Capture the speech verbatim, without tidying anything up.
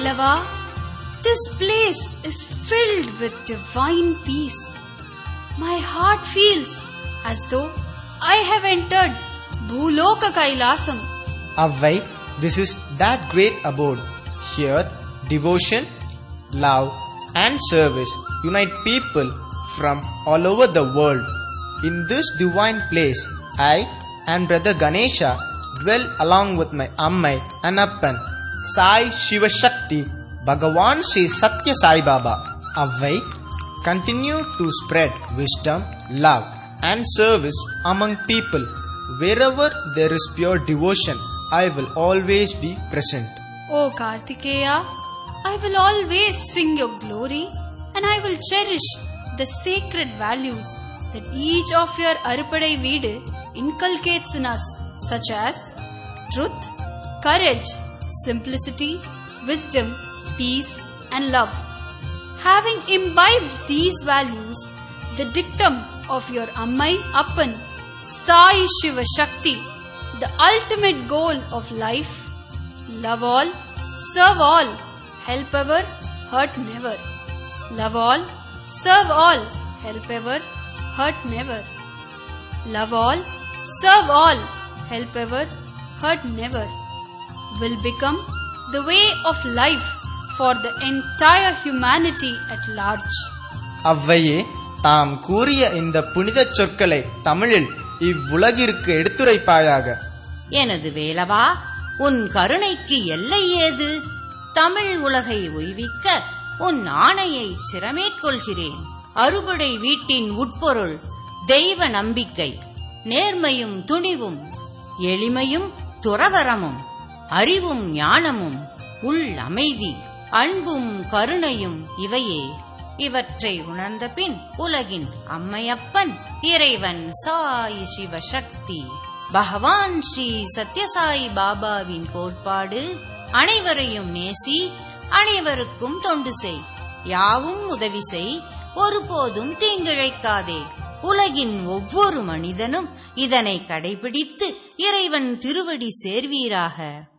Velava, this place is filled with divine peace. My heart feels as though I have entered Bhuloka Kailasam. Avvai, this is that great abode. Here, devotion, love and service unite people from all over the world. In this divine place, I and Brother Ganesha dwell along with my Ammai and Appan, Sai Shiva Shakti, Bhagavan Sri Satya Sai Baba. Avvai, continue to spread wisdom, love and service among people. Wherever there is pure devotion, I will always be present. O Kartikeya, I will always sing your glory and I will cherish the sacred values that each of your Arupadai Veedu inculcates in us, such as truth, courage, simplicity, wisdom, peace and love. Having imbibed these values, the dictum of your Ammai Appan, Sai Shiva Shakti, the ultimate goal of life, love all, serve all, help ever, hurt never. Love all, serve all, help ever, hurt never. Love all, serve all, help ever, hurt never will become the way of life for the entire humanity at large. அவ்வையே, தாம் கூறிய இந்த புனித சொற்களை தமிழில் இவ்வுலகிற்கு எடுத்துரைப்பாயாக. எனது வேலவா, உன் கருணைக்கு எல்லை ஏது? தமிழ் உலகை உய்விக்க உன் ஆணையை சிரமேற்கொள்கிறேன். அறுபடை வீட்டின் உட்பொருள் தெய்வ நம்பிக்கை, நேர்மையும் துணிவும், எளிமையும் துறவரமும், அறிவும் ஞானமும், உள் அமைதி, அன்பும் கருணையும் இவையே. இவற்றை உணர்ந்த பின் உலகின் அம்மையப்பன் இறைவன் சாய் சிவசக்தி பகவான் ஸ்ரீ சத்யசாய் பாபாவின் கோட்பாடு, அனைவரையும் நேசி, அனைவருக்கும் தொண்டு செய், யாவும் உதவி செய், ஒருபோதும் தீங்கிழைக்காதே. உலகின் ஒவ்வொரு மனிதனும் இதனை கடைபிடித்து இறைவன் திருவடி சேர்வீராக.